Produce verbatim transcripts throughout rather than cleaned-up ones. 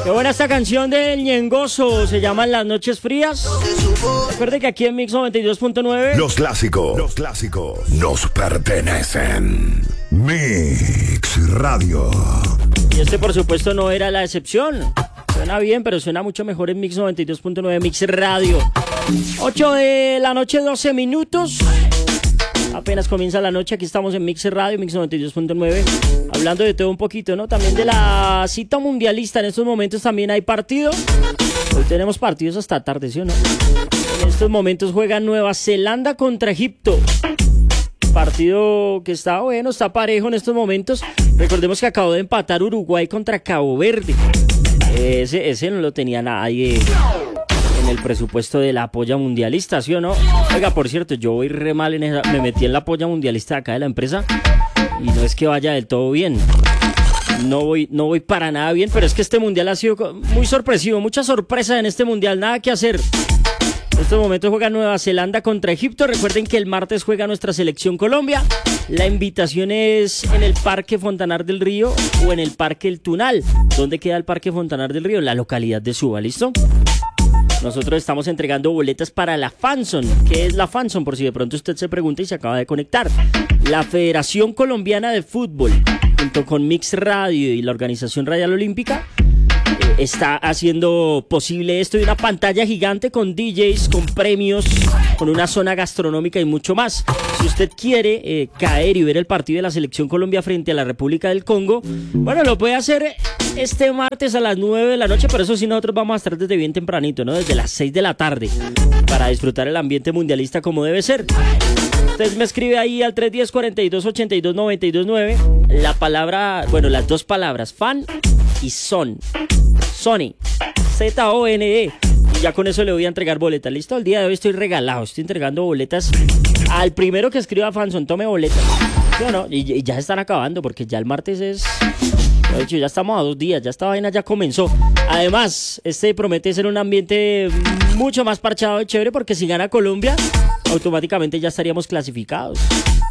Qué buena esta canción del Ñengoso, se llama Las Noches Frías. Recuerde que aquí en Mix noventa y dos punto nueve los clásicos, los clásicos nos pertenecen. Mix Radio. Y este por supuesto no era la excepción. Suena bien, pero suena mucho mejor en Mix noventa y dos punto nueve Mix Radio. ocho de la noche, doce minutos. Apenas comienza la noche, aquí estamos en Mix Radio, Mix noventa y dos punto nueve, hablando de todo un poquito, ¿no? También de la cita mundialista. En estos momentos también hay partido. Hoy tenemos partidos hasta tarde, ¿sí o no? En estos momentos juega Nueva Zelanda contra Egipto. Partido que está bueno, está parejo en estos momentos. Recordemos que acabó de empatar Uruguay contra Cabo Verde. Ese, ese no lo tenía nadie en el presupuesto de la polla mundialista, ¿sí o no? Oiga, por cierto, yo voy re mal en esa, me metí en la polla mundialista de acá de la empresa y no es que vaya del todo bien. No voy, no voy para nada bien, pero es que este mundial ha sido muy sorpresivo, mucha sorpresa en este mundial, nada que hacer. En estos momentos juega Nueva Zelanda contra Egipto. Recuerden que el martes juega nuestra selección Colombia. La invitación es en el Parque Fontanar del Río o en el Parque El Tunal. ¿Dónde queda el Parque Fontanar del Río? En la localidad de Suba, ¿listo? Nosotros estamos entregando boletas para la FanZone. ¿Qué es la FanZone? Por si de pronto usted se pregunta y se acaba de conectar. La Federación Colombiana de Fútbol, junto con Mix Radio y la Organización Radial Olímpica, eh, está haciendo posible esto, y una pantalla gigante con D Js, con premios, con una zona gastronómica y mucho más. Si usted quiere eh, caer y ver el partido de la Selección Colombia frente a la República del Congo, bueno, lo puede hacer este martes a las nueve de la noche, pero eso sí, nosotros vamos a estar desde bien tempranito, ¿no? Desde las seis de la tarde, para disfrutar el ambiente mundialista como debe ser. Usted me escribe ahí al tres uno cero, cuarenta y dos, ochenta y dos, noventa y dos nueve la palabra, bueno, las dos palabras, fan y son. Sony, Z O N E. Y ya con eso le voy a entregar boletas. ¿Listo? El día de hoy estoy regalado. Estoy entregando boletas al primero que escriba FanZone. Tome boletas. ¿Sí o no? Y, y ya se están acabando porque ya el martes es... De hecho, ya estamos a dos días. Ya esta vaina ya comenzó. Además, este promete ser un ambiente mucho más parchado y chévere, porque si gana Colombia, automáticamente ya estaríamos clasificados.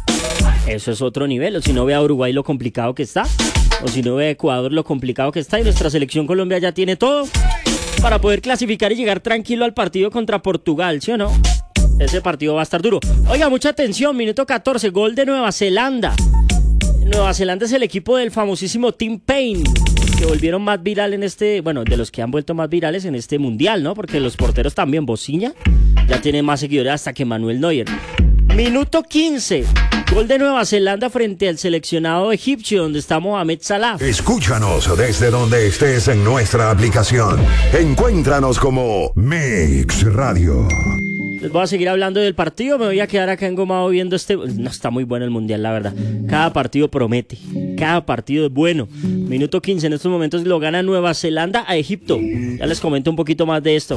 Eso es otro nivel. O si no, ve a Uruguay lo complicado que está. O si no, ve a Ecuador lo complicado que está. Y nuestra selección Colombia ya tiene todo para poder clasificar y llegar tranquilo al partido contra Portugal, ¿sí o no? Ese partido va a estar duro. Oiga, mucha atención, minuto catorce, gol de Nueva Zelanda. Nueva Zelanda es el equipo del famosísimo Team Payne, que volvieron más viral en este, bueno, de los que han vuelto más virales en este mundial, ¿no? Porque los porteros también, Bociña, ya tiene más seguidores hasta que Manuel Neuer. Minuto quince, gol de Nueva Zelanda frente al seleccionado egipcio, donde está Mohamed Salah. Escúchanos desde donde estés en nuestra aplicación. Encuéntranos como Mix Radio. Les voy a seguir hablando del partido. Me voy a quedar acá engomado viendo este... No, está muy bueno el mundial, la verdad. Cada partido promete. Cada partido es bueno. Minuto quince, en estos momentos lo gana Nueva Zelanda a Egipto. Ya les comento un poquito más de esto.